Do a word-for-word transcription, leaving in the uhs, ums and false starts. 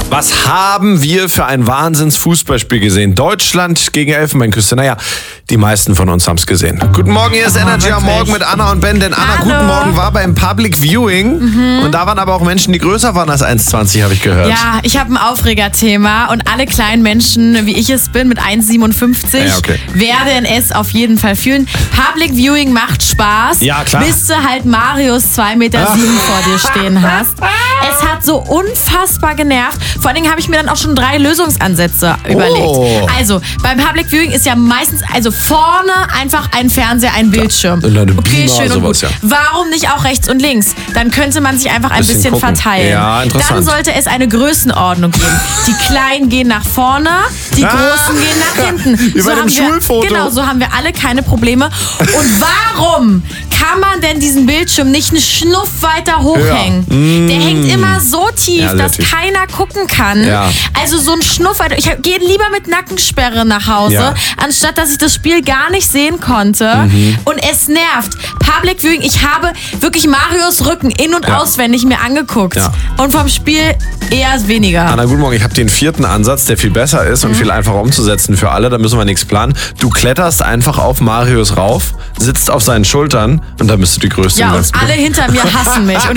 Was haben wir für ein Wahnsinns-Fußballspiel gesehen? Deutschland gegen Elfenbeinküste. Naja, die meisten von uns haben es gesehen. Guten Morgen, hier ist Oh, Energy am wirklich? Morgen mit Anna und Ben. Denn Anna, Hallo. guten Morgen, war beim Public Viewing. Mhm. Und da waren aber auch Menschen, die größer waren als eins Komma zwanzig, habe ich gehört. Ja, ich habe ein Aufregerthema und alle kleinen Menschen, wie ich es bin, mit eins Komma siebenundfünfzig, Ja, okay. werden es auf jeden Fall fühlen. Public Viewing macht Spaß, Ja, klar. bis du halt Marius zwei Meter sieben vor dir stehen hast. Es hat so unfassbar genervt. Vor allen Dingen habe ich mir dann auch schon drei Lösungsansätze überlegt. Also, beim Public Viewing ist ja meistens, also vorne einfach ein Fernseher, ein Bildschirm. Und dann eine Okay, Beamer, schön und gut. sowas, ja. Warum nicht auch rechts und links? Dann könnte man sich einfach ein Bisschen bisschen, gucken. verteilen. Ja, interessant. Dann sollte es eine Größenordnung geben. Die Kleinen gehen nach vorne, die Ah. Großen gehen nach hinten. Wie bei dem haben wir, Schulfoto. Genau, so haben wir alle keine Probleme. Und warum kann man denn diesen Bildschirm nicht einen Schnuff weiter hochhängen? Mm. Der hängt immer so tief, Ja, sehr dass tief. keiner gucken kann. Ja. Also so ein Schnuff weiter. Ich gehe lieber mit Nackensperre nach Hause, Ja. anstatt dass ich das Spiel gar nicht sehen konnte. Mhm. Und es nervt. Public Viewing, ich habe wirklich Marius Rücken in- und Ja. auswendig mir angeguckt. Ja. Und vom Spiel eher weniger. Anna, guten Morgen. Ich habe den vierten Ansatz, der viel besser ist Mhm. und viel einfacher umzusetzen für alle. Da müssen wir nichts planen. Du kletterst einfach auf Marius rauf, sitzt auf seinen Schultern und dann bist du die Größte. Ja, im und ganzen alle Club. hinter mir hassen mich. Und